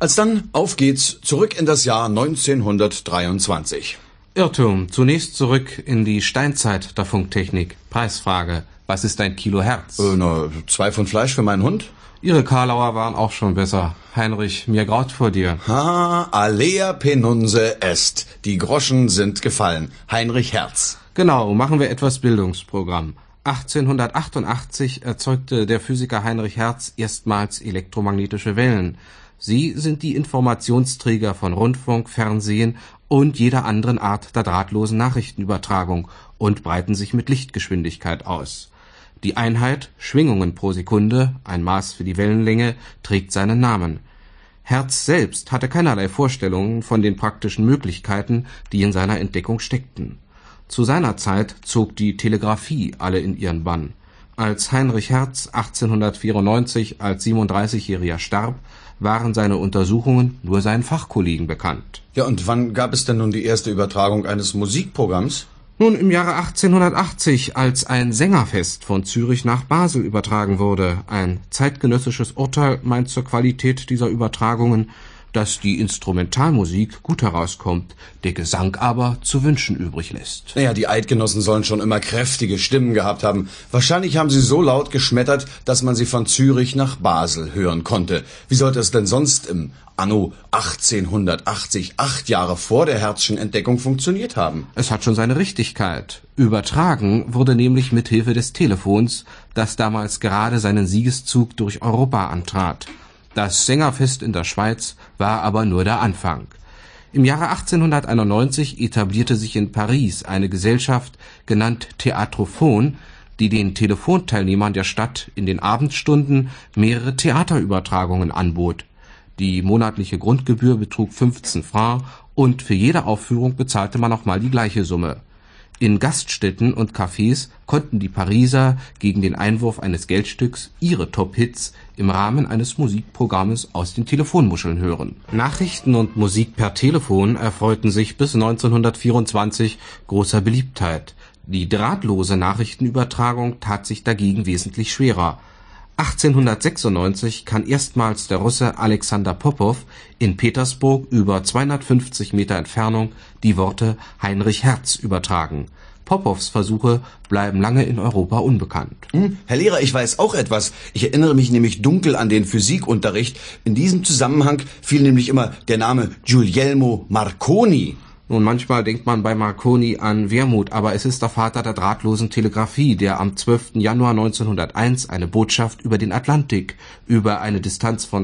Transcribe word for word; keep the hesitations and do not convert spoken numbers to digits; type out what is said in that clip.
Alsdann, auf geht's, zurück in das Jahr neunzehnhundertdreiundzwanzig. Irrtum, zunächst zurück in die Steinzeit der Funktechnik. Preisfrage, was ist ein Kilohertz? Äh, na, zwei Pfund Fleisch für meinen Hund? Ihre Karlauer waren auch schon besser. Heinrich, mir graut vor dir. Ha, alea penunse est. Die Groschen sind gefallen. Heinrich Hertz. Genau, machen wir etwas Bildungsprogramm. achtzehnhundertachtundachtzig erzeugte der Physiker Heinrich Hertz erstmals elektromagnetische Wellen. Sie sind die Informationsträger von Rundfunk, Fernsehen und jeder anderen Art der drahtlosen Nachrichtenübertragung und breiten sich mit Lichtgeschwindigkeit aus. Die Einheit Schwingungen pro Sekunde, ein Maß für die Wellenlänge, trägt seinen Namen. Hertz selbst hatte keinerlei Vorstellungen von den praktischen Möglichkeiten, die in seiner Entdeckung steckten. Zu seiner Zeit zog die Telegrafie alle in ihren Bann. Als Heinrich Hertz achtzehnhundertvierundneunzig als siebenunddreißigjähriger starb, waren seine Untersuchungen nur seinen Fachkollegen bekannt. Ja, und wann gab es denn nun die erste Übertragung eines Musikprogramms? Nun, im Jahre achtzehnhundertachtzig, als ein Sängerfest von Zürich nach Basel übertragen wurde. Ein zeitgenössisches Urteil meint zur Qualität dieser Übertragungen, dass die Instrumentalmusik gut herauskommt, der Gesang aber zu wünschen übrig lässt. Naja, die Eidgenossen sollen schon immer kräftige Stimmen gehabt haben. Wahrscheinlich haben sie so laut geschmettert, dass man sie von Zürich nach Basel hören konnte. Wie sollte es denn sonst im Anno achtzehnhundertachtzig, acht Jahre vor der Hertzschen Entdeckung, funktioniert haben? Es hat schon seine Richtigkeit. Übertragen wurde nämlich mit Hilfe des Telefons, das damals gerade seinen Siegeszug durch Europa antrat. Das Sängerfest in der Schweiz war aber nur der Anfang. Im Jahre achtzehnhunderteinundneunzig etablierte sich in Paris eine Gesellschaft, genannt Theatrophon, die den Telefonteilnehmern der Stadt in den Abendstunden mehrere Theaterübertragungen anbot. Die monatliche Grundgebühr betrug fünfzehn Francs und für jede Aufführung bezahlte man nochmal die gleiche Summe. In Gaststätten und Cafés konnten die Pariser gegen den Einwurf eines Geldstücks ihre Top-Hits im Rahmen eines Musikprogrammes aus den Telefonmuscheln hören. Nachrichten und Musik per Telefon erfreuten sich bis neunzehnhundertvierundzwanzig großer Beliebtheit. Die drahtlose Nachrichtenübertragung tat sich dagegen wesentlich schwerer. achtzehnhundertsechsundneunzig kann erstmals der Russe Alexander Popow in Petersburg über zweihundertfünfzig Meter Entfernung die Worte Heinrich Hertz übertragen. Popows Versuche bleiben lange in Europa unbekannt. Hm, Herr Lehrer, ich weiß auch etwas. Ich erinnere mich nämlich dunkel an den Physikunterricht. In diesem Zusammenhang fiel nämlich immer der Name Guglielmo Marconi. Nun, manchmal denkt man bei Marconi an Wermuth, aber es ist der Vater der drahtlosen Telegrafie, der am zwölften Januar neunzehnhunderteins eine Botschaft über den Atlantik über eine Distanz von